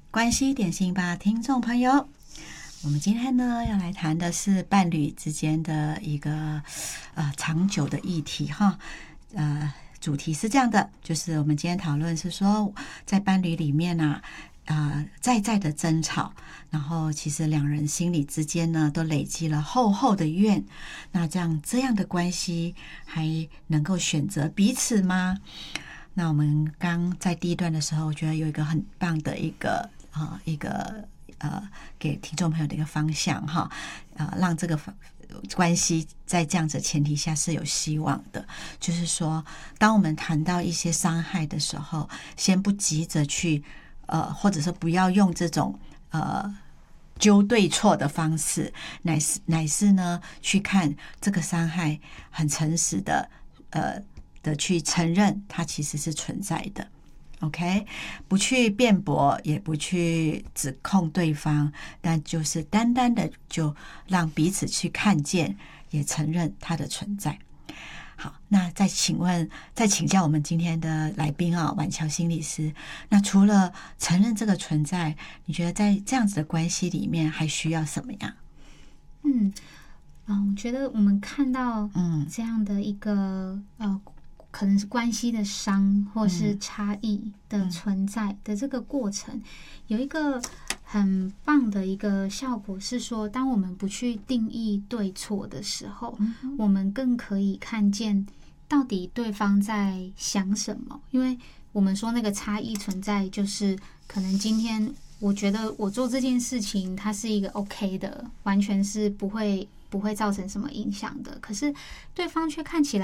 关系点心吧，听众朋友，我们今天呢要来谈的是伴侣之间的一个长久的议题哈。主题是这样的，就是我们今天讨论是说，在伴侣里面啊，在的争吵，然后其实两人心里之间呢都累积了厚厚的怨，那这样的关系还能够选择彼此吗？那我们刚在第一段的时候，我觉得有一个很棒的一个给听众朋友的一个方向哈，让这个关系在这样子的前提下是有希望的。就是说，当我们谈到一些伤害的时候，先不急着去或者说不要用这种揪对错的方式，乃是呢去看这个伤害，很诚实的去承认它其实是存在的。OK， 不去辩驳，也不去指控对方，但就是单单的就让彼此去看见，也承认它的存在。好，那再请教我们今天的来宾啊，婉乔心理师。那除了承认这个存在，你觉得在这样子的关系里面还需要什么样？ 我觉得我们看到这样的一个可能是关系的伤或是差异的存在的这个过程，有一个很棒的一个效果是说，当我们不去定义对错的时候，我们更可以看见到底对方在想什么。因为我们说那个差异存在，就是可能今天我觉得我做这件事情它是一个 OK 的，完全是不会造成什么影响的，可是对方却看起来